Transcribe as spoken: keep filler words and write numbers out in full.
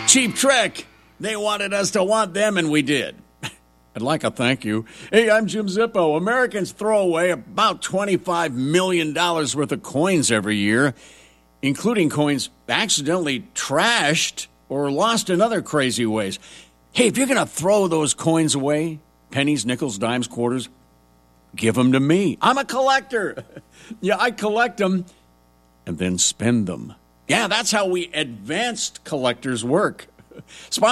Cheap Trick. They wanted us to want them, and we did. I'd like a thank you. Hey, I'm Jim Zippo. Americans throw away about twenty-five million dollars worth of coins every year, including coins accidentally trashed or lost in other crazy ways. Hey, if you're going to throw those coins away, pennies, nickels, dimes, quarters, give them to me. I'm a collector. Yeah, I collect them and then spend them. Yeah, that's how we advanced collectors work.